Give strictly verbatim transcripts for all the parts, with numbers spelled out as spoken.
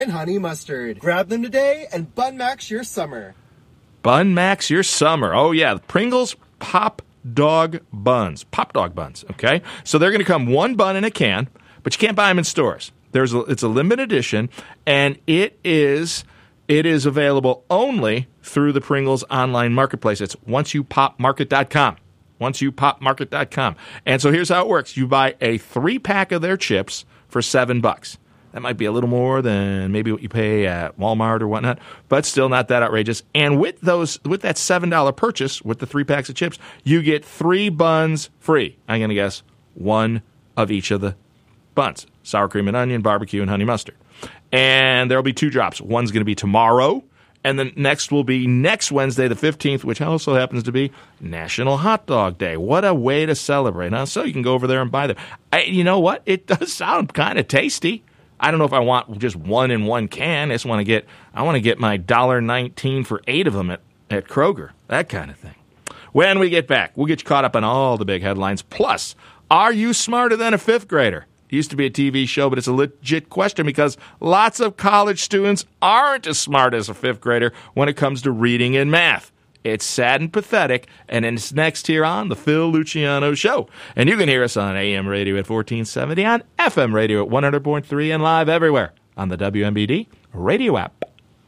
and honey mustard. Grab them today and Bun Max your summer. Bun Max your summer. Oh, yeah. Pringles Pop Dog Buns. Pop Dog Buns, okay? So they're going to come one bun in a can, but you can't buy them in stores. There's a, it's a limited edition, and it is it is available only through the Pringles online marketplace. It's once you pop market dot com. once you pop market dot com. And so here's how it works. You buy a three-pack of their chips for seven bucks. That might be a little more than maybe what you pay at Walmart or whatnot, but still not that outrageous. And with those, with that seven dollar purchase, with the three packs of chips, you get three buns free. I'm going to guess one of each of the buns. Sour cream and onion, barbecue, and honey mustard. And there will be two drops. One's going to be tomorrow, and the next will be next Wednesday, the fifteenth, which also happens to be National Hot Dog Day. What a way to celebrate, huh? So you can go over there and buy them. I, you know what? It does sound kind of tasty. I don't know if I want just one in one can. I just want to get I want to get my one dollar nineteen for eight of them at, at Kroger. That kind of thing. When we get back, we'll get you caught up on all the big headlines. Plus, are you smarter than a fifth grader? It used to be a T V show, but it's a legit question because lots of college students aren't as smart as a fifth grader when it comes to reading and math. It's sad and pathetic, and it's next here on The Phil Luciano Show. And you can hear us on A M radio at fourteen seventy, on F M radio at one hundred point three, and live everywhere on the W M B D radio app.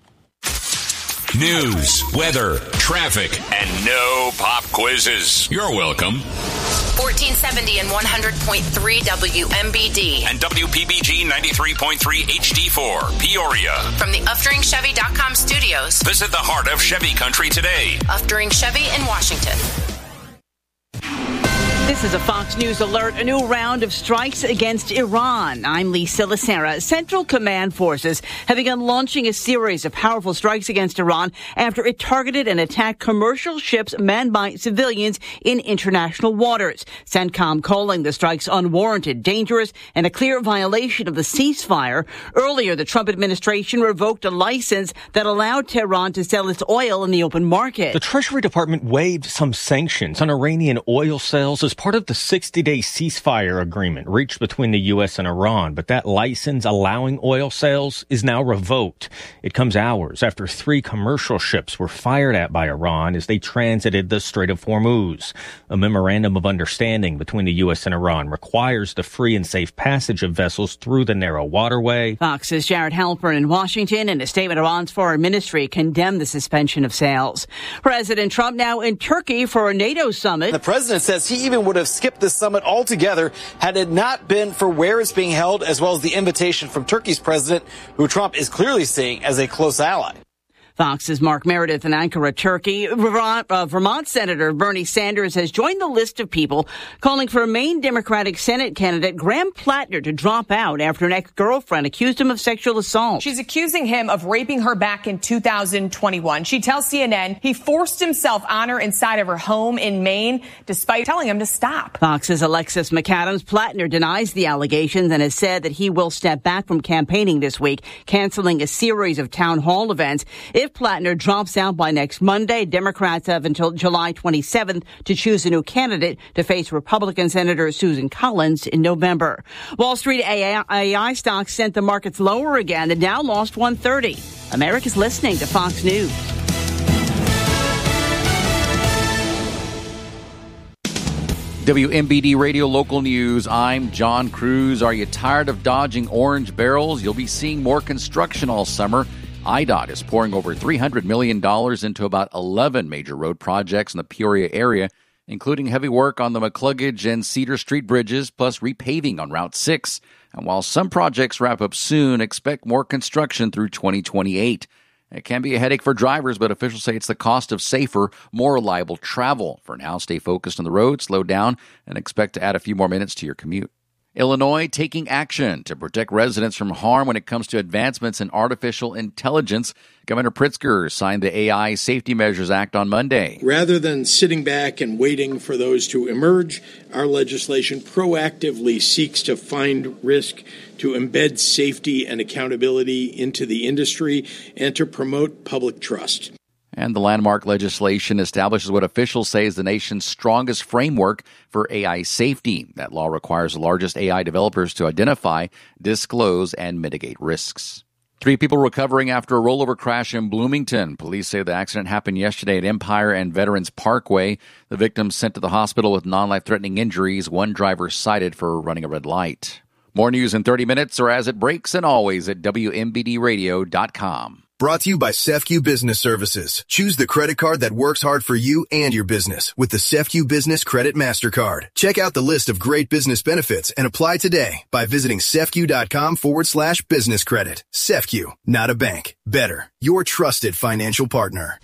News, weather, traffic, and no pop quizzes. You're welcome. fourteen seventy and one hundred point three W M B D. And W P B G ninety-three point three H D four, Peoria. From the Uftering Chevy dot com studios. Visit the heart of Chevy country today. Uftering Chevy in Washington. This is a Fox News alert. A new round of strikes against Iran. I'm Lisa Lacera. Central Command forces have begun launching a series of powerful strikes against Iran after it targeted and attacked commercial ships manned by civilians in international waters. CENTCOM calling the strikes unwarranted, dangerous, and a clear violation of the ceasefire. Earlier, the Trump administration revoked a license that allowed Tehran to sell its oil in the open market. The Treasury Department waived some sanctions on Iranian oil sales as part of the sixty-day ceasefire agreement reached between the U S and Iran, but that license allowing oil sales is now revoked. It comes hours after three commercial ships were fired at by Iran as they transited the Strait of Hormuz. A memorandum of understanding between the U S and Iran requires the free and safe passage of vessels through the narrow waterway. Fox's Jared Halpern in Washington. In a statement, Iran's foreign ministry condemned the suspension of sales. President Trump now in Turkey for a NATO summit. The president says he even would have skipped the summit altogether had it not been for where it's being held, as well as the invitation from Turkey's president, who Trump is clearly seeing as a close ally. Fox's Mark Meredith in Ankara, Turkey. Vermont, uh, Vermont Senator Bernie Sanders has joined the list of people calling for Maine Democratic Senate candidate Graham Plattner to drop out after an ex-girlfriend accused him of sexual assault. She's accusing him of raping her back in two thousand twenty-one. She tells C N N he forced himself on her inside of her home in Maine, despite telling him to stop. Fox's Alexis McAdams. Plattner denies the allegations and has said that he will step back from campaigning this week, canceling a series of town hall events. If Plattner drops out by next Monday, Democrats have until July twenty-seventh to choose a new candidate to face Republican Senator Susan Collins in November. Wall Street A I stocks sent the markets lower again. The Dow lost one thirty. America's listening to Fox News. W M B D Radio Local News. I'm John Cruz. Are you tired of dodging orange barrels? You'll be seeing more construction all summer. I D O T is pouring over three hundred million dollars into about eleven major road projects in the Peoria area, including heavy work on the McCluggage and Cedar Street bridges, plus repaving on Route six. And while some projects wrap up soon, expect more construction through twenty twenty-eight. It can be a headache for drivers, but officials say it's the cost of safer, more reliable travel. For now, stay focused on the road, slow down, and expect to add a few more minutes to your commute. Illinois taking action to protect residents from harm when it comes to advancements in artificial intelligence. Governor Pritzker signed the A I Safety Measures Act on Monday. Rather than sitting back and waiting for those to emerge, our legislation proactively seeks to find risk, to embed safety and accountability into the industry, and to promote public trust. And the landmark legislation establishes what officials say is the nation's strongest framework for A I safety. That law requires the largest A I developers to identify, disclose, and mitigate risks. Three people recovering after a rollover crash in Bloomington. Police say the accident happened yesterday at Empire and Veterans Parkway. The victims sent to the hospital with non-life-threatening injuries. One driver cited for running a red light. More news in thirty minutes or as it breaks, and always at W M B D radio dot com. Brought to you by SEFCU Business Services. Choose the credit card that works hard for you and your business with the SEFCU Business Credit MasterCard. Check out the list of great business benefits and apply today by visiting SEFCU.com forward slash business credit. SEFCU, not a bank. Better, your trusted financial partner.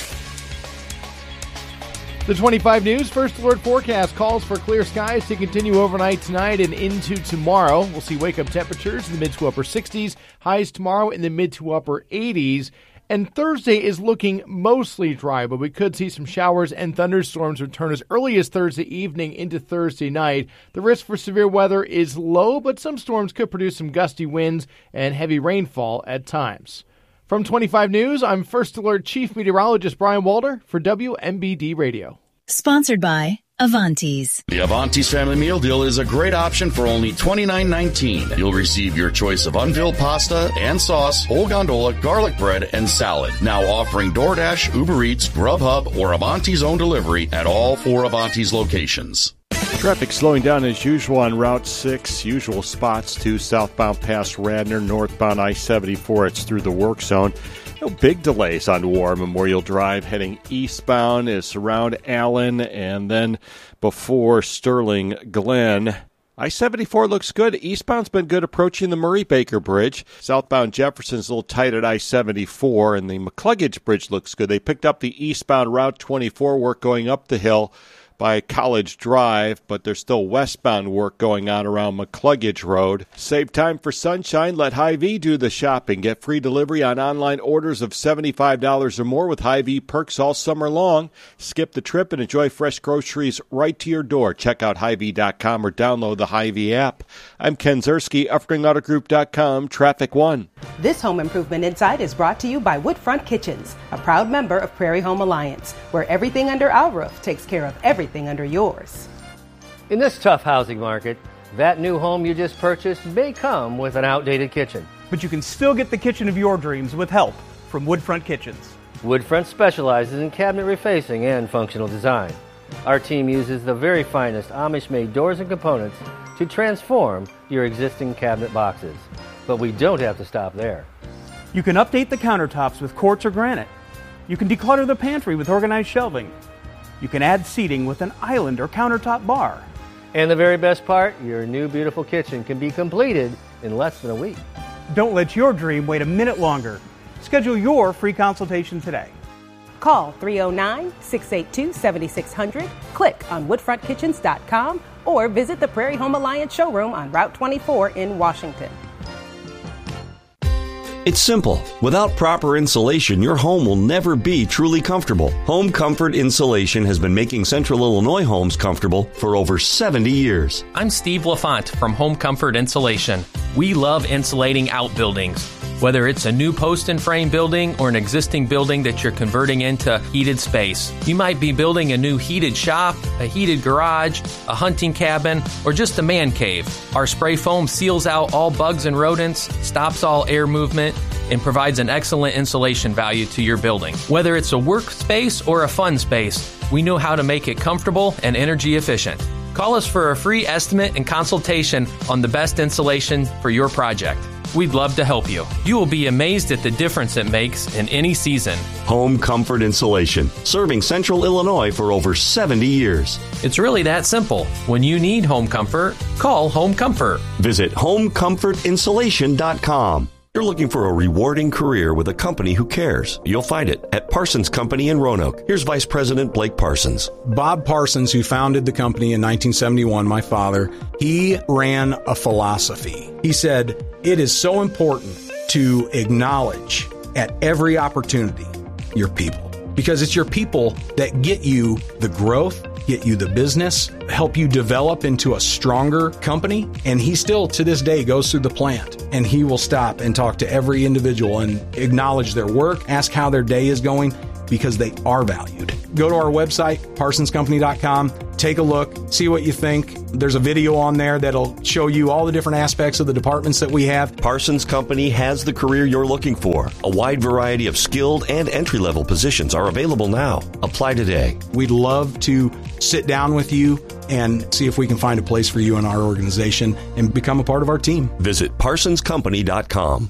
The twenty-five News First Alert forecast calls for clear skies to continue overnight tonight and into tomorrow. We'll see wake-up temperatures in the mid to upper sixties, highs tomorrow in the mid to upper eighties. And Thursday is looking mostly dry, but we could see some showers and thunderstorms return as early as Thursday evening into Thursday night. The risk for severe weather is low, but some storms could produce some gusty winds and heavy rainfall at times. From twenty-five News, I'm First Alert Chief Meteorologist Brian Walter for W M B D Radio. Sponsored by Avanti's. The Avanti's Family Meal Deal is a great option for only twenty-nine nineteen. You'll receive your choice of unfilled pasta and sauce, whole gondola, garlic bread, and salad. Now offering DoorDash, Uber Eats, Grubhub, or Avanti's own delivery at all four Avanti's locations. Traffic slowing down as usual on Route six. Usual spots to southbound past Radnor, northbound I seventy-four. It's through the work zone. No big delays on War Memorial Drive heading eastbound is around Allen and then before Sterling Glen. I seventy-four looks good. Eastbound's been good approaching the Murray-Baker Bridge. Southbound Jefferson's a little tight at I seventy-four, and the McCluggage Bridge looks good. They picked up the eastbound Route twenty-four work going up the hill by College Drive, but there's still westbound work going on around McCluggage Road. Save time for sunshine. Let Hy-Vee do the shopping. Get free delivery on online orders of seventy-five dollars or more with Hy-Vee perks all summer long. Skip the trip and enjoy fresh groceries right to your door. Check out Hy Vee dot com or download the Hy-Vee app. I'm Ken Zerski, Efring Auto Group dot com, Traffic One. This Home Improvement Insight is brought to you by Woodfront Kitchens, a proud member of Prairie Home Alliance, where everything under our roof takes care of everything under yours. In this tough housing market, that new home you just purchased may come with an outdated kitchen. But you can still get the kitchen of your dreams with help from Woodfront Kitchens. Woodfront specializes in cabinet refacing and functional design. Our team uses the very finest Amish-made doors and components to transform your existing cabinet boxes. But we don't have to stop there. You can update the countertops with quartz or granite. You can declutter the pantry with organized shelving. You can add seating with an island or countertop bar. And the very best part, your new beautiful kitchen can be completed in less than a week. Don't let your dream wait a minute longer. Schedule your free consultation today. Call three oh nine, six eight two, seven six zero zero, click on woodfront kitchens dot com, or visit the Prairie Home Alliance showroom on Route twenty-four in Washington. It's simple. Without proper insulation, your home will never be truly comfortable. Home Comfort Insulation has been making Central Illinois homes comfortable for over seventy years. I'm Steve LaFont from Home Comfort Insulation. We love insulating outbuildings. Whether it's a new post and frame building or an existing building that you're converting into heated space. You might be building a new heated shop, a heated garage, a hunting cabin, or just a man cave. Our spray foam seals out all bugs and rodents, stops all air movement, and provides an excellent insulation value to your building. Whether it's a workspace or a fun space, we know how to make it comfortable and energy efficient. Call us for a free estimate and consultation on the best insulation for your project. We'd love to help you. You will be amazed at the difference it makes in any season. Home Comfort Insulation, serving Central Illinois for over seventy years. It's really that simple. When you need home comfort, call Home Comfort. Visit home comfort insulation dot com. You're looking for a rewarding career with a company who cares. You'll find it at Parsons Company in Roanoke. Here's Vice President Blake Parsons. Bob Parsons, who founded the company in nineteen seventy-one, my father, he ran a philosophy. He said, it is so important to acknowledge at every opportunity your people, because it's your people that get you the growth, get you the business, help you develop into a stronger company. And he still, to this day, goes through the plant and he will stop and talk to every individual and acknowledge their work, ask how their day is going. because they are valued. Go to our website, parsons company dot com, take a look, see what you think. There's a video on there that'll show you all the different aspects of the departments that we have. Parsons Company has the career you're looking for. A wide variety of skilled and entry-level positions are available now. Apply today. We'd love to sit down with you and see if we can find a place for you in our organization and become a part of our team. Visit parsons company dot com.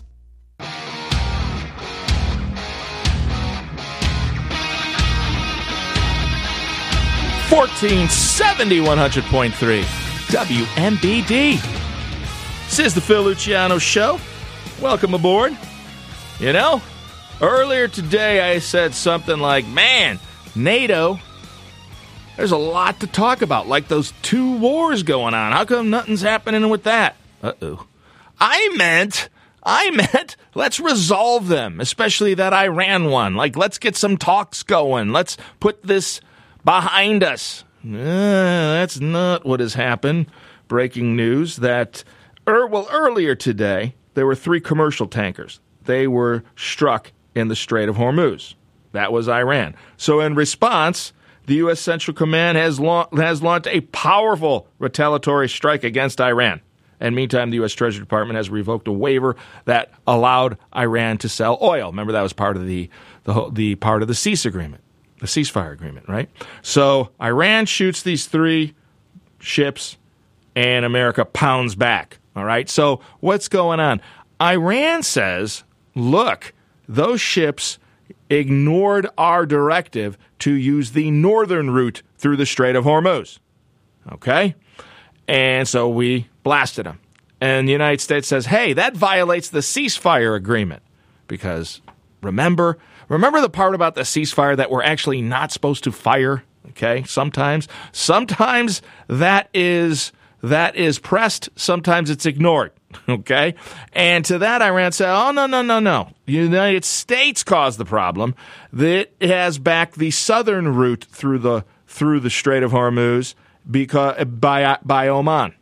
fourteen seventy, one hundred point three W M B D. This is the Phil Luciano Show. Welcome aboard. You know, earlier today I said something like, man, NATO, there's a lot to talk about, like those two wars going on. How come nothing's happening with that? Uh-oh. I meant, I meant, let's resolve them, especially that Iran one. Like, let's get some talks going. Let's put this behind us. Uh, that's not what has happened. Breaking news that, er, well, earlier today, there were three commercial tankers. They were struck in the Strait of Hormuz. That was Iran. So in response, the U S. Central Command has, la- has launched a powerful retaliatory strike against Iran. And meantime, the U S. Treasury Department has revoked a waiver that allowed Iran to sell oil. Remember, that was part of the the, the part of the cease agreement. The ceasefire agreement, right? So Iran shoots these three ships, and America pounds back, all right? So what's going on? Iran says, look, those ships ignored our directive to use the northern route through the Strait of Hormuz, okay? And so we blasted them. And the United States says, hey, that violates the ceasefire agreement because, remember... Remember the part about the ceasefire that we're actually not supposed to fire? Okay, sometimes, sometimes that is that is pressed. Sometimes it's ignored. Okay, and to that Iran said, "Oh no, no, no, no! The United States caused the problem. That it has back the southern route through the through the Strait of Hormuz because by by Oman.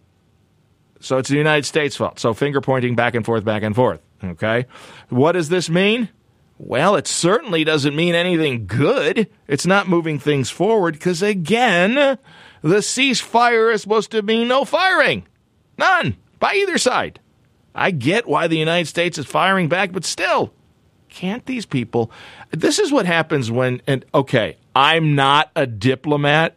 So it's the United States' fault. So finger pointing back and forth, back and forth. Okay, what does this mean? Well, it certainly doesn't mean anything good. It's not moving things forward because, again, the ceasefire is supposed to mean no firing. None. By either side. I get why the United States is firing back, but still, can't these people... This is what happens when... And okay, I'm not a diplomat.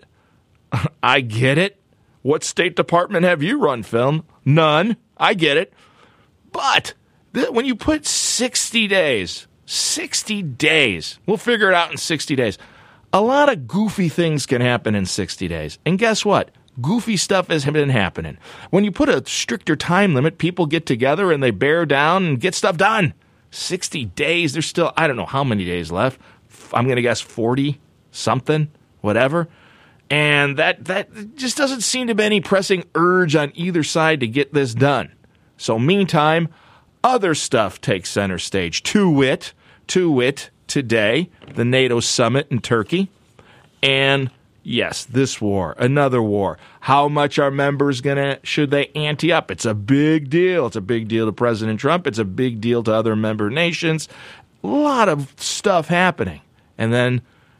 I get it. What State Department have you run, Phil? None. I get it. But th- when you put sixty days... sixty days. We'll figure it out in sixty days. A lot of goofy things can happen in sixty days. And guess what? Goofy stuff has been happening. When you put a stricter time limit, people get together and they bear down and get stuff done. sixty days. There's still, I don't know how many days left. I'm going to guess forty something, whatever. And that, that just doesn't seem to be any pressing urge on either side to get this done. So meantime, other stuff takes center stage. To wit, to wit, today, the NATO summit in Turkey. And yes, this war, another war. How much are members going to, should they ante up? It's a big deal. It's a big deal to President Trump. It's a big deal to other member nations. A lot of stuff happening. And then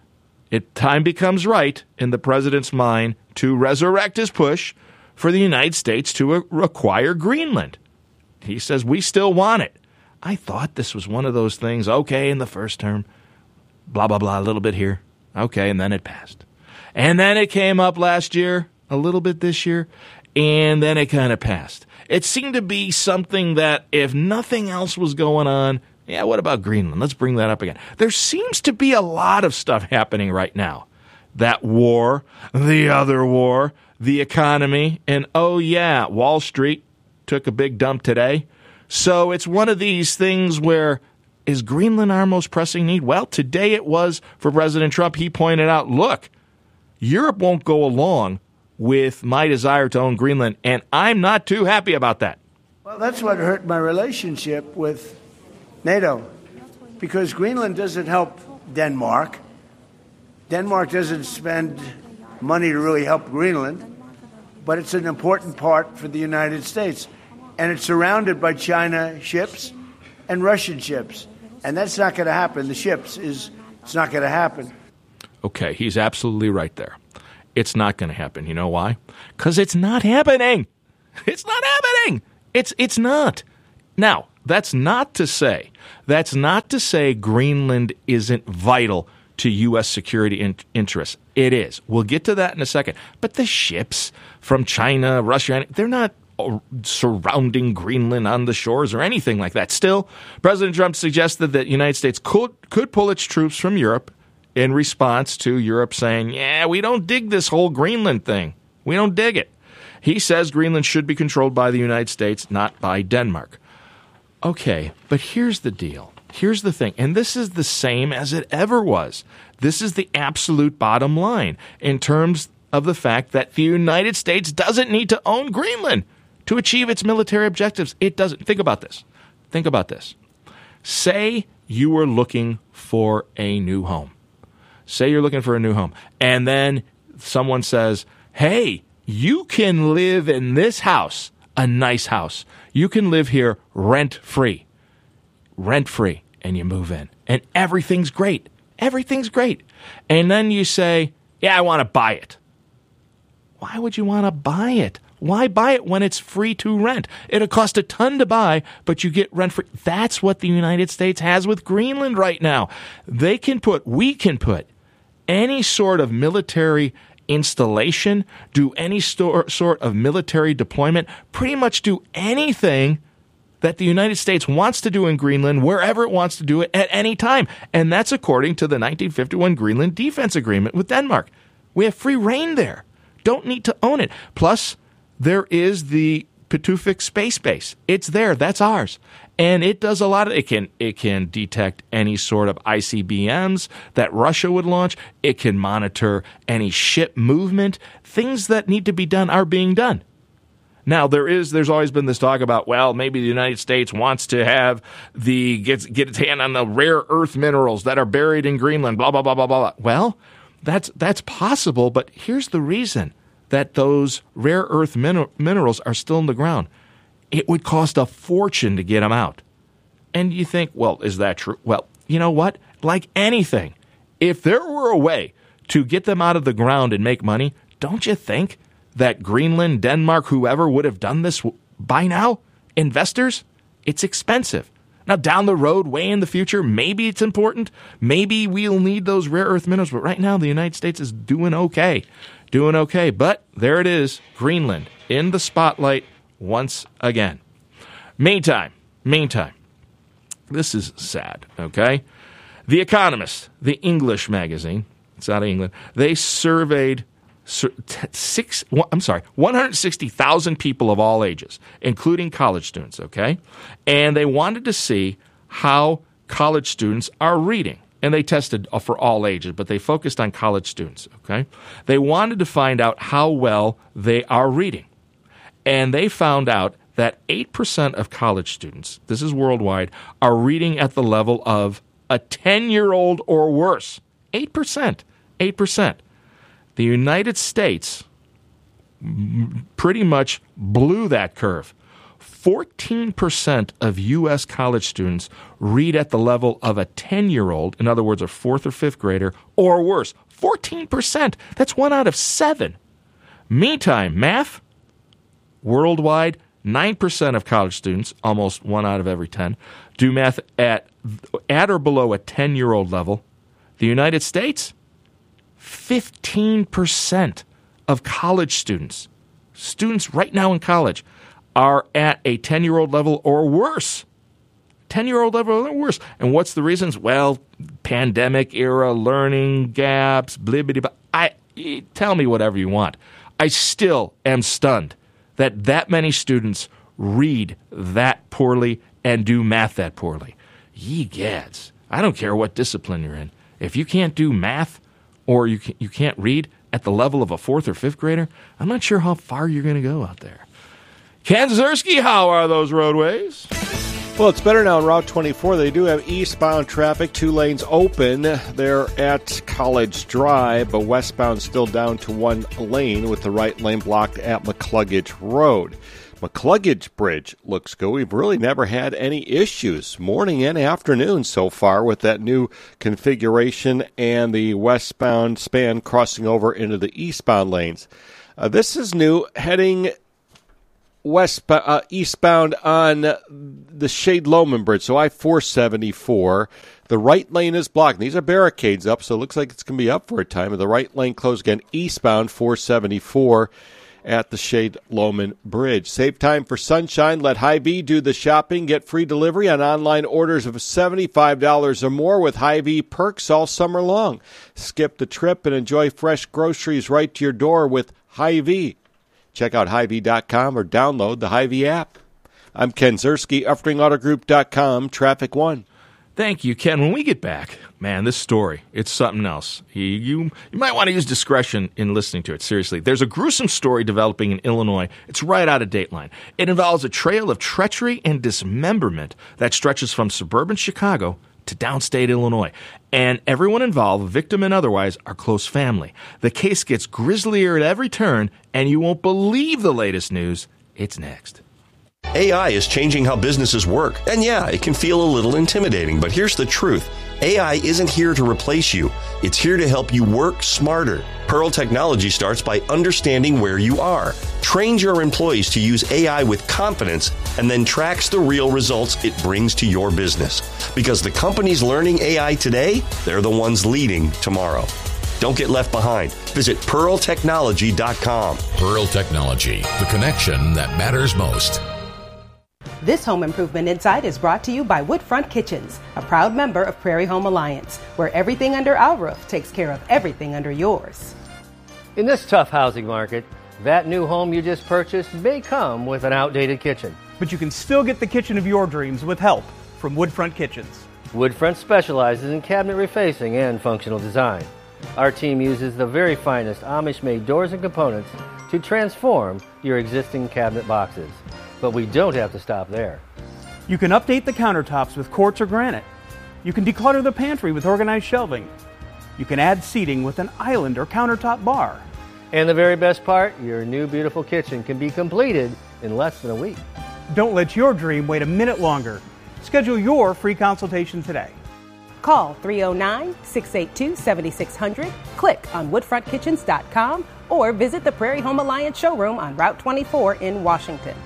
it time becomes right in the president's mind to resurrect his push for the United States to acquire Greenland. He says, we still want it. I thought this was one of those things, okay, in the first term, blah, blah, blah, a little bit here. Okay, and then it passed. And then it came up last year, a little bit this year, and then it kind of passed. It seemed to be something that if nothing else was going on, yeah, what about Greenland? Let's bring that up again. There seems to be a lot of stuff happening right now. That war, the other war, the economy, and oh yeah, Wall Street took a big dump today. So it's one of these things where, is Greenland our most pressing need? Well, today it was for President Trump. He pointed out, look, Europe won't go along with my desire to own Greenland, and I'm not too happy about that. Well, that's what hurt my relationship with NATO, because Greenland doesn't help Denmark. Denmark doesn't spend money to really help Greenland, but it's an important part for the United States. And it's surrounded by China ships and Russian ships. And that's not going to happen. The ships is It's not going to happen. Okay, he's absolutely right there. It's not going to happen. You know why? Because it's not happening. It's not happening. It's it's not. Now, that's not to say, that's not to say Greenland isn't vital to U S security in- interests. It is. We'll get to that in a second. But the ships from China, Russia, they're not surrounding Greenland on the shores or anything like that. Still, President Trump suggested that the United States could, could pull its troops from Europe in response to Europe saying, yeah, we don't dig this whole Greenland thing. We don't dig it. He says Greenland should be controlled by the United States, not by Denmark. Okay, but here's the deal. Here's the thing, and this is the same as it ever was. This is the absolute bottom line in terms of the fact that the United States doesn't need to own Greenland to achieve its military objectives. It doesn't. Think about this. Think about this. Say you were looking for a new home. Say you're looking for a new home, and then someone says, hey, you can live in this house, a nice house. You can live here rent-free. Rent-free. And you move in. And everything's great. Everything's great. And then you say, yeah, I want to buy it. Why would you want to buy it? Why buy it when it's free to rent? It'll cost a ton to buy, but you get rent-free. That's what the United States has with Greenland right now. They can put, we can put any sort of military installation, do any sto- sort of military deployment, pretty much do anything that the United States wants to do in Greenland, wherever it wants to do it at any time. And that's according to the nineteen fifty-one Greenland Defense Agreement with Denmark. We have free reign there. Don't need to own it. Plus, there is the Pituffik Space Base. It's there. That's ours. And it does a lot of it. Can, it can detect any sort of I C B Ms that Russia would launch. It can monitor any ship movement. Things that need to be done are being done. Now, there is, there's always been this talk about, well, maybe the United States wants to have the, get, get its hand on the rare earth minerals that are buried in Greenland, blah, blah, blah, blah, blah. Well, that's, that's possible, but here's the reason that those rare earth min- minerals are still in the ground. It would cost a fortune to get them out. And you think, well, is that true? Well, you know what? Like anything, if there were a way to get them out of the ground and make money, don't you think that Greenland, Denmark, whoever would have done this by now? Investors? It's expensive. Now, down the road, way in the future, maybe it's important. Maybe we'll need those rare earth minerals. But right now, the United States is doing okay. Doing okay. But there it is, Greenland in the spotlight once again. Meantime, meantime, this is sad, okay? The Economist, the English magazine, it's out of England, they surveyed Six, I'm sorry, one hundred sixty thousand people of all ages, including college students, okay? And they wanted to see how college students are reading. And they tested for all ages, but they focused on college students, okay? They wanted to find out how well they are reading. And they found out that eight percent of college students, this is worldwide, are reading at the level of a ten-year-old or worse. eight percent. eight percent. The United States pretty much blew that curve. fourteen percent of U S college students read at the level of a ten-year-old, in other words, a fourth or fifth grader, or worse. fourteen percent. That's one out of seven. Meantime, math, worldwide, nine percent of college students, almost one out of every ten, do math at, at or below a ten-year-old level. The United States, fifteen percent of college students, students right now in college, are at a ten-year-old level or worse. ten-year-old level or worse. And what's the reasons? Well, pandemic era, learning gaps, blibbity. I tell me whatever you want. I still am stunned that that many students read that poorly and do math that poorly. Ye gads. I don't care what discipline you're in. If you can't do math, or you you can't read at the level of a fourth or fifth grader, I'm not sure how far you're going to go out there. Kansas Ersky, how are those roadways? Well, it's better now on Route twenty-four. They do have eastbound traffic, two lanes open. They're at College Drive, but westbound still down to one lane with the right lane blocked at McCluggage Road. McCluggage Bridge looks good. We've really never had any issues morning and afternoon so far with that new configuration and the westbound span crossing over into the eastbound lanes. Uh, this is new, heading west uh, eastbound on the Shade-Loman Bridge, so I four seventy-four. The right lane is blocked. These are barricades up, so it looks like it's going to be up for a time. And the right lane closed again, eastbound four seventy-four at the Shade-Loman Bridge. Save time for sunshine. Let Hy-Vee do the shopping. Get free delivery on online orders of seventy-five dollars or more with Hy-Vee perks all summer long. Skip the trip and enjoy fresh groceries right to your door with Hy-Vee. Check out Hy Vee dot com or download the Hy-Vee app. I'm Ken Zerski, Uffring Auto Group dot com, Traffic One. Thank you, Ken. When we get back, man, this story, it's something else. You, you, you might want to use discretion in listening to it. Seriously, there's a gruesome story developing in Illinois. It's right out of Dateline. It involves a trail of treachery and dismemberment that stretches from suburban Chicago to downstate Illinois. And everyone involved, victim and otherwise, are close family. The case gets grislier at every turn, and you won't believe the latest news. It's next. A I is changing how businesses work. And yeah, it can feel a little intimidating, but here's the truth. A I isn't here to replace you. It's here to help you work smarter. Pearl Technology starts by understanding where you are, trains your employees to use A I with confidence, and then tracks the real results it brings to your business. Because the companies learning A I today, they're the ones leading tomorrow. Don't get left behind. Visit pearl technology dot com. Pearl Technology, the connection that matters most. This Home Improvement Insight is brought to you by Woodfront Kitchens, a proud member of Prairie Home Alliance, where everything under our roof takes care of everything under yours. In this tough housing market, that new home you just purchased may come with an outdated kitchen. But you can still get the kitchen of your dreams with help from Woodfront Kitchens. Woodfront specializes in cabinet refacing and functional design. Our team uses the very finest Amish-made doors and components to transform your existing cabinet boxes. But we don't have to stop there. You can update the countertops with quartz or granite. You can declutter the pantry with organized shelving. You can add seating with an island or countertop bar. And the very best part, your new beautiful kitchen can be completed in less than a week. Don't let your dream wait a minute longer. Schedule your free consultation today. Call three oh nine, six eight two, seven six zero zero, click on woodfront kitchens dot com, or visit the Prairie Home Alliance showroom on Route twenty-four in Washington.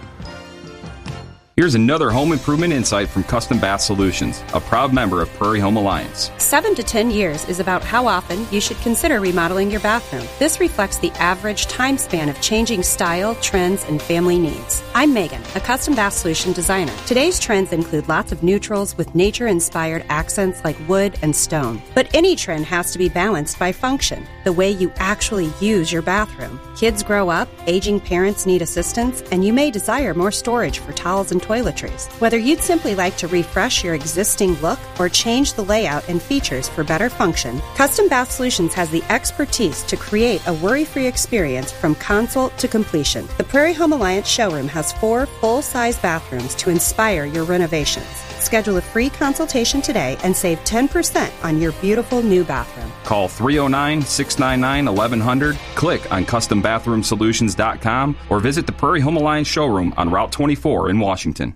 Here's another home improvement insight from Custom Bath Solutions, a proud member of Prairie Home Alliance. Seven to ten years is about how often you should consider remodeling your bathroom. This reflects the average time span of changing style, trends, and family needs. I'm Megan, a custom bath solution designer. Today's trends include lots of neutrals with nature-inspired accents like wood and stone. But any trend has to be balanced by function, the way you actually use your bathroom. Kids grow up, aging parents need assistance, and you may desire more storage for towels and toiletries. Whether you'd simply like to refresh your existing look or change the layout and features for better function, Custom Bath Solutions has the expertise to create a worry-free experience from consult to completion. The Prairie Home Alliance showroom has four full-size bathrooms to inspire your renovations. Schedule a free consultation today and save ten percent on your beautiful new bathroom. Call three oh nine, six nine nine, eleven hundred, click on custom bathroom solutions dot com, or visit the Prairie Home Alliance showroom on Route twenty-four in Washington.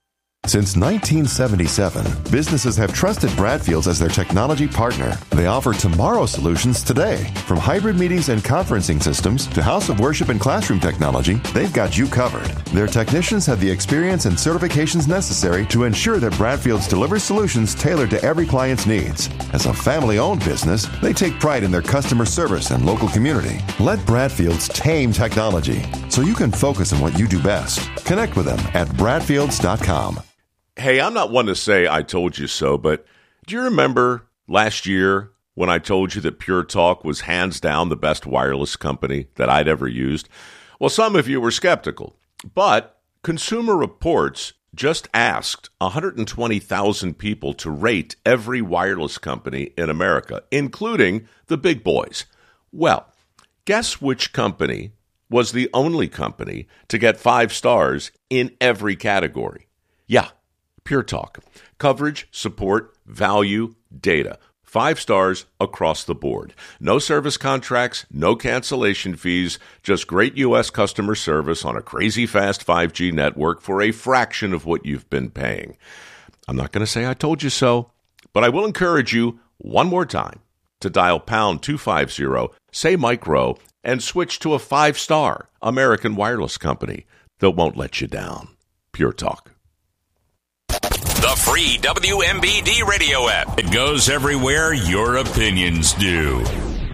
Since nineteen seventy-seven, businesses have trusted Bradfields as their technology partner. They offer tomorrow solutions today. From hybrid meetings and conferencing systems to house of worship and classroom technology, they've got you covered. Their technicians have the experience and certifications necessary to ensure that Bradfields delivers solutions tailored to every client's needs. As a family-owned business, they take pride in their customer service and local community. Let Bradfields tame technology so you can focus on what you do best. Connect with them at bradfields dot com. Hey, I'm not one to say I told you so, but do you remember last year when I told you that Pure Talk was hands down the best wireless company that I'd ever used? Well, some of you were skeptical, but Consumer Reports just asked one hundred twenty thousand people to rate every wireless company in America, including the big boys. Well, guess which company was the only company to get five stars in every category? Yeah. Pure Talk. Coverage, support, value, data. Five stars across the board. No service contracts, no cancellation fees, just great U S customer service on a crazy fast five G network for a fraction of what you've been paying. I'm not going to say I told you so, but I will encourage you one more time to dial pound two fifty, say Mike Rowe, and switch to a five-star American wireless company that won't let you down. Pure Talk. The free W M B D radio app. It goes everywhere your opinions do.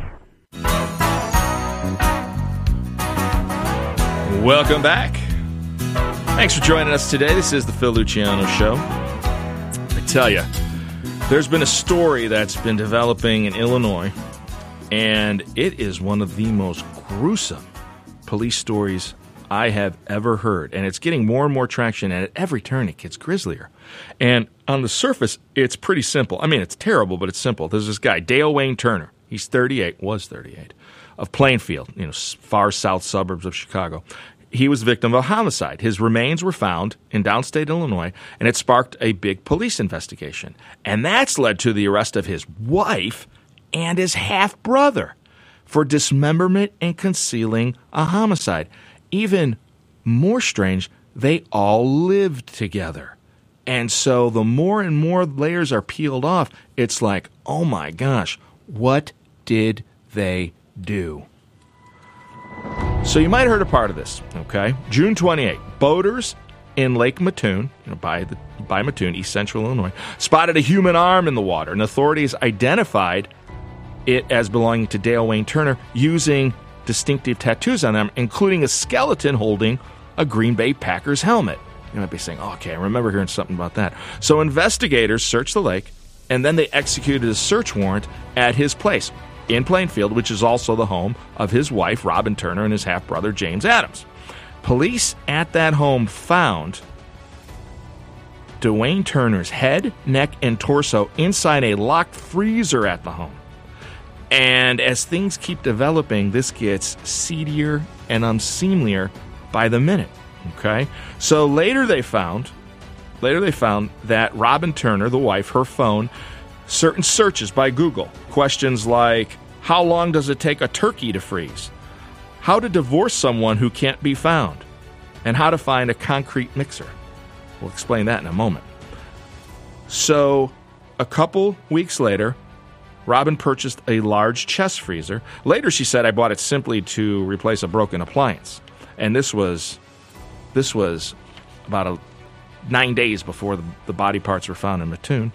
Welcome back. Thanks for joining us today. This is the Phil Luciano Show. I tell you, there's been a story that's been developing in Illinois, and it is one of the most gruesome police stories I have ever heard. And it's getting more and more traction, and at every turn it gets grislier. And on the surface, it's pretty simple. I mean, it's terrible, but it's simple. There's this guy, Dale Wayne Turner. He's thirty-eight, was thirty-eight, of Plainfield, you know, far south suburbs of Chicago. He was the victim of a homicide. His remains were found in downstate Illinois, and it sparked a big police investigation. And that's led to the arrest of his wife and his half-brother for dismemberment and concealing a homicide. Even more strange, they all lived together. And so the more and more layers are peeled off, it's like, oh my gosh, what did they do? So you might have heard a part of this, okay? June twenty-eighth, boaters in Lake Mattoon, you know, by the by Mattoon, East Central Illinois, spotted a human arm in the water, and authorities identified it as belonging to Dale Wayne Turner using distinctive tattoos on them, including a skeleton holding a Green Bay Packers helmet. You might be saying, oh, okay, I remember hearing something about that. So investigators searched the lake, and then they executed a search warrant at his place in Plainfield, which is also the home of his wife, Robin Turner, and his half-brother, James Adams. Police at that home found Dwayne Turner's head, neck, and torso inside a locked freezer at the home. And as things keep developing, this gets seedier and unseemlier by the minute. Okay? So later they found, later they found that Robin Turner, the wife, her phone, certain searches by Google, questions like, how long does it take a turkey to freeze? How to divorce someone who can't be found? And how to find a concrete mixer. We'll explain that in a moment. So a couple weeks later, Robin purchased a large chest freezer. Later she said, I bought it simply to replace a broken appliance. And this was this was about a, nine days before the, the body parts were found in Mattoon.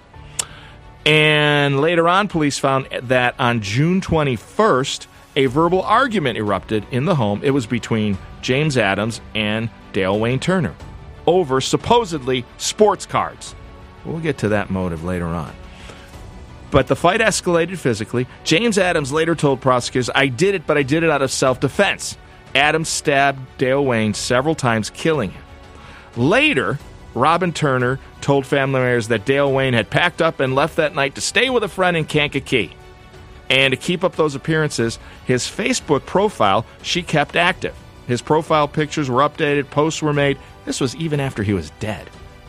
And later on, police found that on June twenty-first, a verbal argument erupted in the home. It was between James Adams and Dale Wayne Turner over supposedly sports cards. We'll get to that motive later on. But the fight escalated physically. James Adams later told prosecutors, I did it, but I did it out of self-defense. Adams stabbed Dale Wayne several times, killing him. Later, Robin Turner told family members that Dale Wayne had packed up and left that night to stay with a friend in Kankakee. And to keep up those appearances, his Facebook profile she kept active. His profile pictures were updated, posts were made. This was even after he was dead.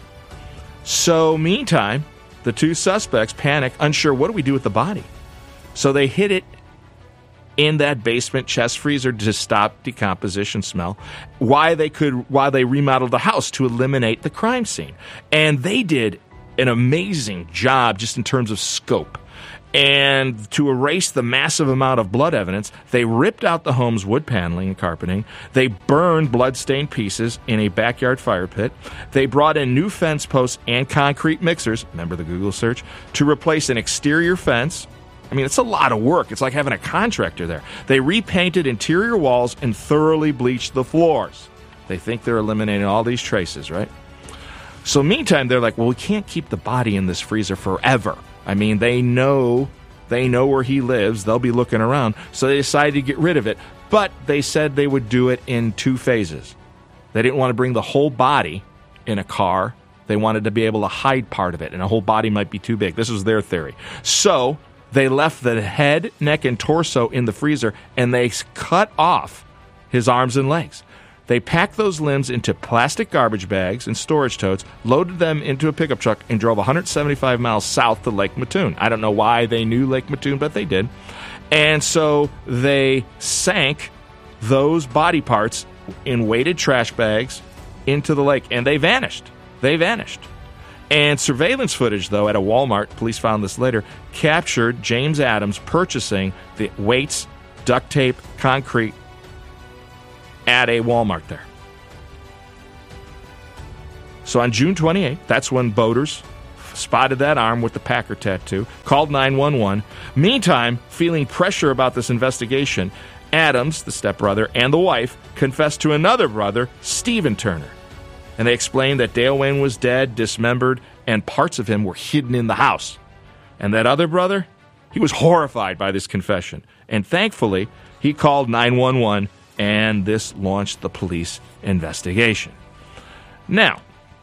So, meantime, the two suspects panic, unsure, what do we do with the body? So they hid it in that basement chest freezer to stop decomposition smell, why they could, while they remodeled the house to eliminate the crime scene. And they did an amazing job just in terms of scope. And to erase the massive amount of blood evidence, they ripped out the home's wood paneling and carpeting. They burned blood-stained pieces in a backyard fire pit. They brought in new fence posts and concrete mixers, remember the Google search, to replace an exterior fence. I mean, it's a lot of work. It's like having a contractor there. They repainted interior walls and thoroughly bleached the floors. They think they're eliminating all these traces, right? So meantime, they're like, well, we can't keep the body in this freezer forever. I mean, they know they know where he lives. They'll be looking around. So they decided to get rid of it. But they said they would do it in two phases. They didn't want to bring the whole body in a car. They wanted to be able to hide part of it, and a whole body might be too big. This was their theory. So they left the head, neck, and torso in the freezer, and they cut off his arms and legs. They packed those limbs into plastic garbage bags and storage totes, loaded them into a pickup truck, and drove one hundred seventy-five miles south to Lake Mattoon. I don't know why they knew Lake Mattoon, but they did. And so they sank those body parts in weighted trash bags into the lake, and they vanished. They vanished. And surveillance footage, though, at a Walmart, police found this later, captured James Adams purchasing the weights, duct tape, concrete at a Walmart there. So on June twenty-eighth, that's when boaters spotted that arm with the Packer tattoo, called nine one one. Meantime, feeling pressure about this investigation, Adams, the stepbrother, and the wife confessed to another brother, Stephen Turner. And they explained that Dale Wayne was dead, dismembered, and parts of him were hidden in the house. And that other brother, he was horrified by this confession. And thankfully, he called nine one one, and this launched the police investigation. Now,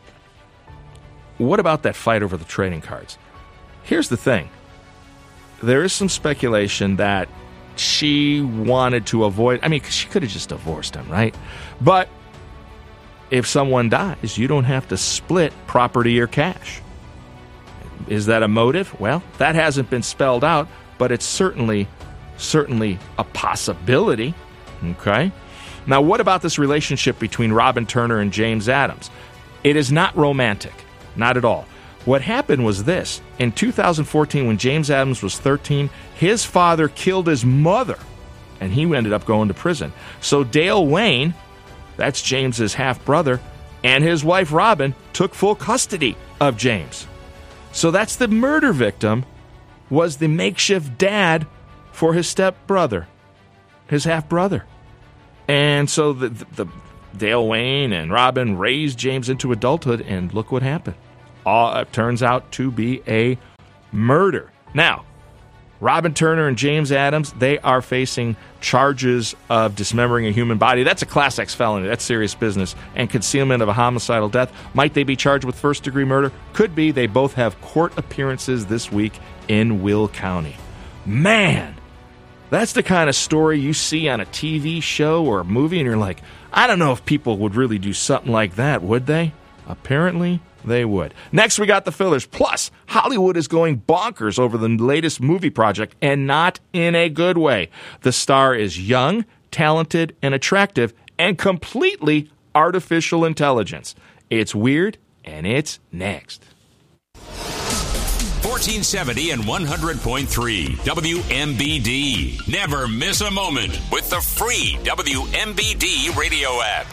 what about that fight over the trading cards? Here's the thing. There is some speculation that she wanted to avoid, I mean, she could have just divorced him, right? But if someone dies, you don't have to split property or cash. Is that a motive? Well, that hasn't been spelled out, but it's certainly, certainly a possibility. Okay? Now, what about this relationship between Robin Turner and James Adams? It is not romantic. Not at all. What happened was this. In two thousand fourteen, when James Adams was thirteen, his father killed his mother, and he ended up going to prison. So Dale Wayne, that's James's half-brother, and his wife Robin took full custody of James. So that's the murder victim, was the makeshift dad for his stepbrother, his half-brother. And so the, the, the Dale Wayne and Robin raised James into adulthood, and look what happened. All, it turns out to be a murder. Now, Robin Turner and James Adams, they are facing charges of dismembering a human body. That's a Class X felony. That's serious business. And concealment of a homicidal death. Might they be charged with first-degree murder? Could be. They both have court appearances this week in Will County. Man, that's the kind of story you see on a T V show or a movie, and you're like, I don't know if people would really do something like that, would they? Apparently, they would. Next, we got the fillers. Plus, Hollywood is going bonkers over the latest movie project, and not in a good way. The star is young, talented, and attractive, and completely artificial intelligence. It's weird, and it's next. fourteen seventy and one hundred point three W M B D. Never miss a moment with the free W M B D radio app.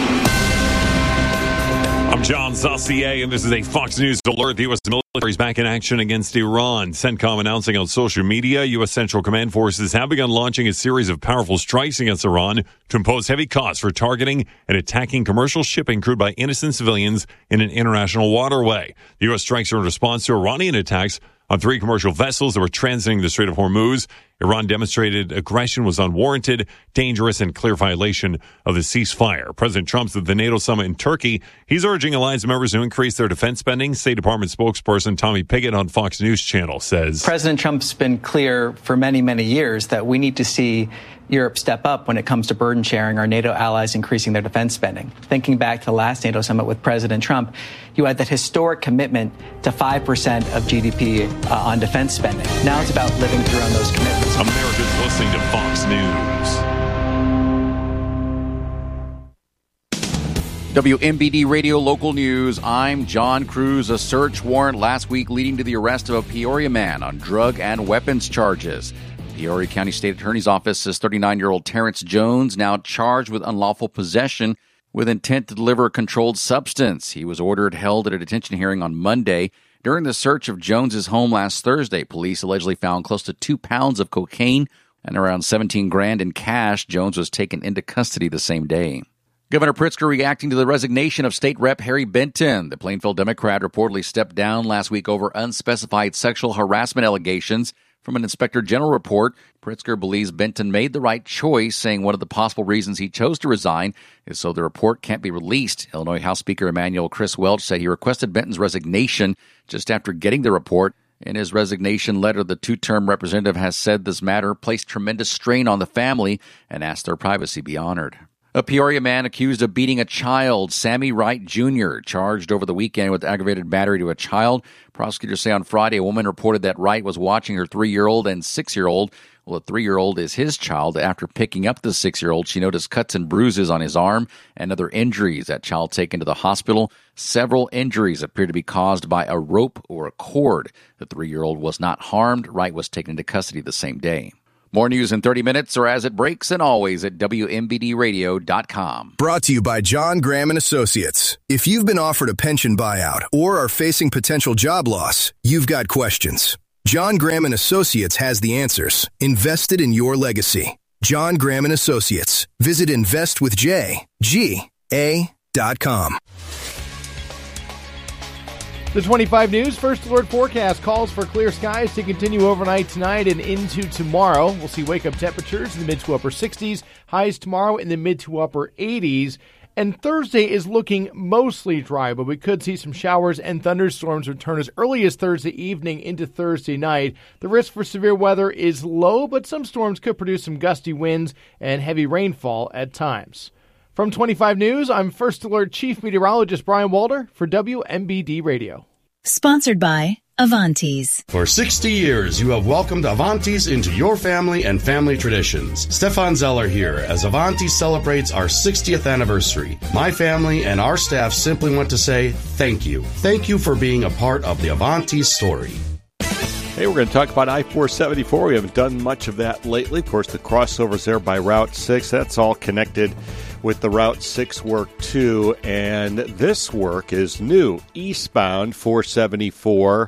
I'm John Saucier, and this is a Fox News alert. The U S military is back in action against Iran. CENTCOM announcing on social media, U S Central Command forces have begun launching a series of powerful strikes against Iran to impose heavy costs for targeting and attacking commercial shipping crewed by innocent civilians in an international waterway. The U S strikes are in response to Iranian attacks on three commercial vessels that were transiting the Strait of Hormuz. Iran demonstrated aggression was unwarranted, dangerous, and clear violation of the ceasefire. President Trump's at the NATO summit in Turkey. He's urging alliance members to increase their defense spending. State Department spokesperson Tommy Pigott on Fox News Channel says, President Trump's been clear for many, many years that we need to see Europe step up when it comes to burden sharing, our NATO allies increasing their defense spending. Thinking back to the last NATO summit with President Trump, you had that historic commitment to five percent of G D P uh, on defense spending. Now it's about living through on those commitments. America's listening to Fox News. W M B D Radio Local News. I'm John Cruz. A search warrant last week leading to the arrest of a Peoria man on drug and weapons charges. Peoria County State Attorney's Office says thirty-nine-year-old Terrence Jones now charged with unlawful possession with intent to deliver a controlled substance. He was ordered held at a detention hearing on Monday. During the search of Jones's home last Thursday, police allegedly found close to two pounds of cocaine and around seventeen grand in cash. Jones was taken into custody the same day. Governor Pritzker reacting to the resignation of State Rep Harry Benton. The Plainfield Democrat reportedly stepped down last week over unspecified sexual harassment allegations. From an Inspector General report, Pritzker believes Benton made the right choice, saying one of the possible reasons he chose to resign is so the report can't be released. Illinois House Speaker Emanuel Chris Welch said he requested Benton's resignation just after getting the report. In his resignation letter, the two-term representative has said this matter placed tremendous strain on the family and asked their privacy be honored. A Peoria man accused of beating a child, Sammy Wright Junior, charged over the weekend with aggravated battery to a child. Prosecutors say on Friday a woman reported that Wright was watching her three-year-old and six-year-old. Well, the three-year-old is his child. After picking up the six-year-old, she noticed cuts and bruises on his arm and other injuries. That child taken to the hospital. Several injuries appear to be caused by a rope or a cord. The three-year-old was not harmed. Wright was taken into custody the same day. More news in thirty minutes or as it breaks, and always at W M B D radio dot com. Brought to you by John Graham and Associates. If you've been offered a pension buyout or are facing potential job loss, you've got questions. John Graham and Associates has the answers. Invested in your legacy. John Graham and Associates. Visit invest with J G A dot com. The twenty-five News First Alert forecast calls for clear skies to continue overnight tonight and into tomorrow. We'll see wake-up temperatures in the mid to upper sixties, highs tomorrow in the mid to upper eighties. And Thursday is looking mostly dry, but we could see some showers and thunderstorms return as early as Thursday evening into Thursday night. The risk for severe weather is low, but some storms could produce some gusty winds and heavy rainfall at times. From twenty-five News, I'm First Alert Chief Meteorologist Brian Walter for W M B D Radio. Sponsored by Avantis. For sixty years, you have welcomed Avantis into your family and family traditions. Stefan Zeller here as Avantis celebrates our sixtieth anniversary. My family and our staff simply want to say thank you. Thank you for being a part of the Avantis story. Hey, we're going to talk about I four seventy-four. We haven't done much of that lately. Of course, the crossovers there by Route six, that's all connected with the Route six work too. And this work is new, eastbound four seventy-four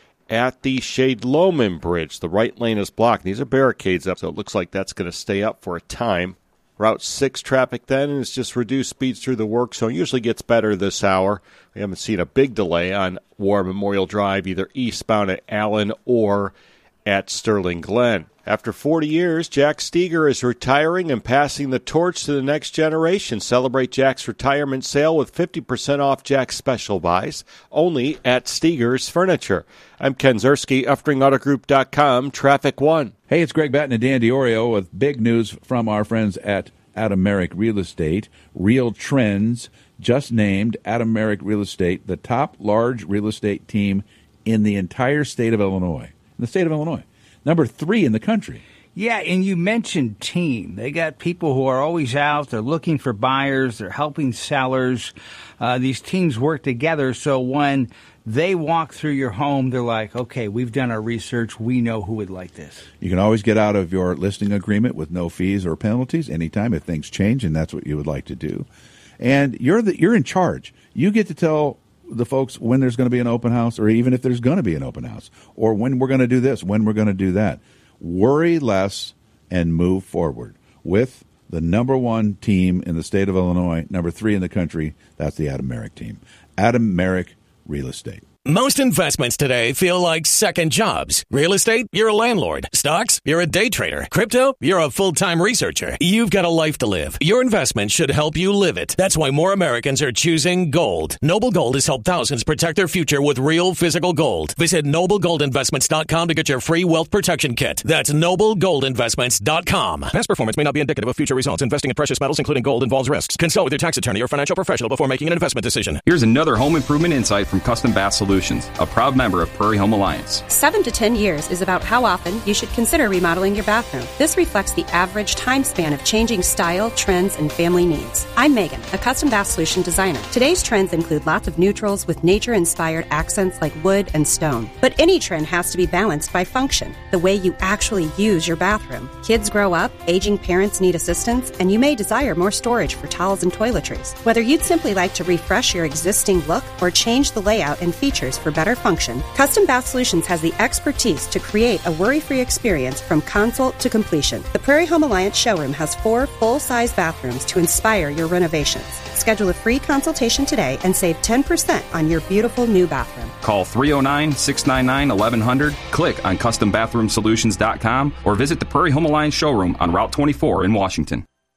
at the Shade Loman Bridge. The right lane is blocked. These are barricades up, so it looks like that's going to stay up for a time. Route six traffic then is just reduced speeds through the work zone. Usually gets better this hour. We haven't seen a big delay on War Memorial Drive, either eastbound at Allen or at Sterling Glen. After forty years, Jack Steger is retiring and passing the torch to the next generation. Celebrate Jack's retirement sale with fifty percent off Jack's special buys, only at Steger's Furniture. I'm Ken Zerski, Uftring Auto Group dot com, Traffic One. Hey, it's Greg Batten and Dan DiOrio with big news from our friends at Adam Merrick Real Estate. Real Trends just named Adam Merrick Real Estate the top large real estate team in the entire state of Illinois. In the state of Illinois. Number three in the country. Yeah, and you mentioned team. They got people who are always out. They're looking for buyers. They're helping sellers. Uh, these teams work together, so when they walk through your home, they're like, okay, we've done our research. We know who would like this. You can always get out of your listing agreement with no fees or penalties anytime if things change, and that's what you would like to do. And you're the, you're in charge. You get to tell the folks when there's going to be an open house, or even if there's going to be an open house, or when we're going to do this, when we're going to do that. Worry less and move forward with the number one team in the state of Illinois, number three in the country. That's the Adam Merrick team. Adam Merrick Real Estate. Most investments today feel like second jobs. Real estate, you're a landlord. Stocks, you're a day trader. Crypto, you're a full-time researcher. You've got a life to live. Your investment should help you live it. That's why more Americans are choosing gold. Noble Gold has helped thousands protect their future with real physical gold. Visit noble gold investments dot com to get your free wealth protection kit. That's noble gold investments dot com. Past performance may not be indicative of future results. Investing in precious metals, including gold, involves risks. Consult with your tax attorney or financial professional before making an investment decision. Here's another home improvement insight from Custom Bath Solutions, a proud member of Prairie Home Alliance. Seven to ten years is about how often you should consider remodeling your bathroom. This reflects the average time span of changing style, trends, and family needs. I'm Megan, a custom bath solution designer. Today's trends include lots of neutrals with nature-inspired accents like wood and stone. But any trend has to be balanced by function, the way you actually use your bathroom. Kids grow up, aging parents need assistance, and you may desire more storage for towels and toiletries. Whether you'd simply like to refresh your existing look or change the layout and features for better function, Custom Bath Solutions has the expertise to create a worry-free experience from consult to completion. The Prairie Home Alliance showroom has four full-size bathrooms to inspire your renovations. Schedule a free consultation today and save ten percent on your beautiful new bathroom. Call three oh nine, six nine nine, eleven hundred, click on custom bathroom solutions dot com, or visit the Prairie Home Alliance showroom on Route twenty-four in Washington.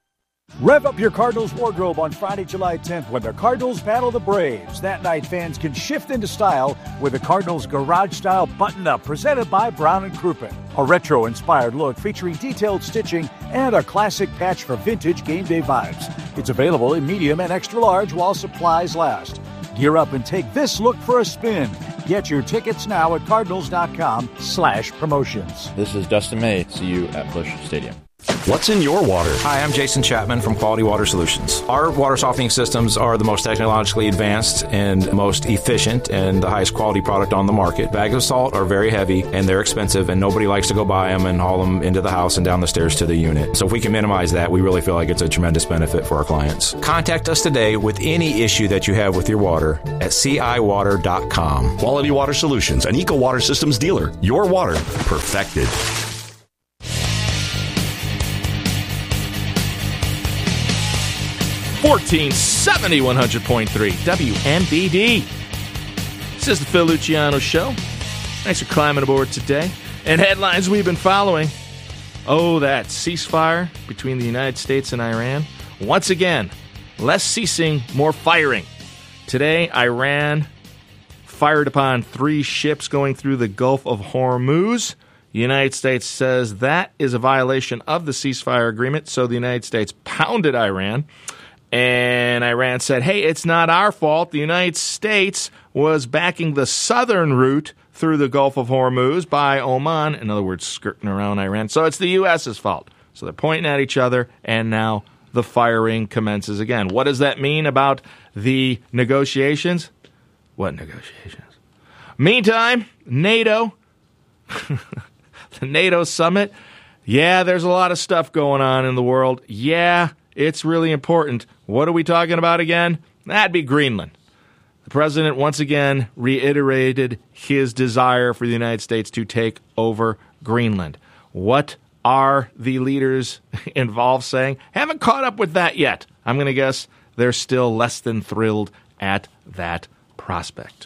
Rev up your Cardinals wardrobe on Friday, July tenth when the Cardinals battle the Braves. That night, fans can shift into style with the Cardinals Garage-style button-up presented by Brown and Crouppen. A retro-inspired look featuring detailed stitching and a classic patch for vintage game day vibes. It's available in medium and extra large while supplies last. Gear up and take this look for a spin. Get your tickets now at cardinals.com slash promotions. This is Dustin May. See you at Busch Stadium. What's in your water? Hi, I'm Jason Chapman from Quality Water Solutions. Our water softening systems are the most technologically advanced and most efficient and the highest quality product on the market. Bags of salt are very heavy and they're expensive, and nobody likes to go buy them and haul them into the house and down the stairs to the unit. So if we can minimize that, we really feel like it's a tremendous benefit for our clients. Contact us today with any issue that you have with your water at C I water dot com. Quality Water Solutions, an Eco Water Systems dealer. Your water perfected. fourteen seventy, one hundred point three W M B D. This is the Phil Luciano Show. Thanks for climbing aboard today. And headlines we've been following. Oh, that ceasefire between the United States and Iran. Once again, less ceasing, more firing. Today, Iran fired upon three ships going through the Gulf of Hormuz. The United States says that is a violation of the ceasefire agreement, so the United States pounded Iran. And Iran said, hey, it's not our fault. The United States was backing the southern route through the Gulf of Hormuz by Oman, in other words, skirting around Iran. So it's the U S's fault. So they're pointing at each other, and now the firing commences again. What does that mean about the negotiations? What negotiations? Meantime, NATO, the NATO summit. Yeah, there's a lot of stuff going on in the world. Yeah, it's really important. What are we talking about again? That'd be Greenland. The president once again reiterated his desire for the United States to take over Greenland. What are the leaders involved saying? Haven't caught up with that yet. I'm going to guess they're still less than thrilled at that prospect.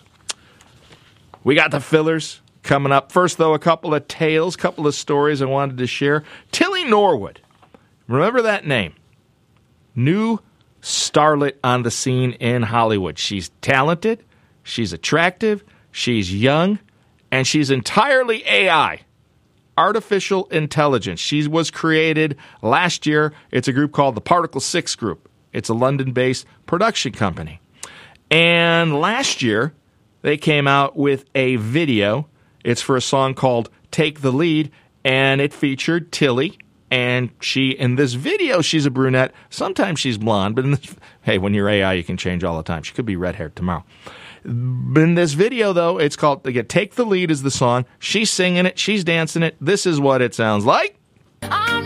We got the fillers coming up. First, though, a couple of tales, a couple of stories I wanted to share. Tilly Norwood. Remember that name? New starlet on the scene in Hollywood. She's talented, she's attractive, she's young, and she's entirely A I, artificial intelligence. She was created last year. It's a group called the Particle six Group. It's a London-based production company. And last year, they came out with a video. It's for a song called Take the Lead, and it featured Tilly. And she, in this video, she's a brunette. Sometimes she's blonde, but in this, hey, when you're A I, you can change all the time. She could be red-haired tomorrow. In this video, though, it's called, again, Take the Lead is the song. She's singing it. She's dancing it. This is what it sounds like. I'm